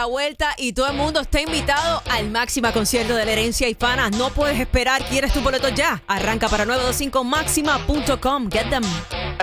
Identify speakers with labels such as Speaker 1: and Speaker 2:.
Speaker 1: la vuelta y todo el mundo está invitado al Máxima concierto de la herencia hispana. No puedes esperar, ¿quieres tu boleto ya? Arranca para 925maxima.com. Get them.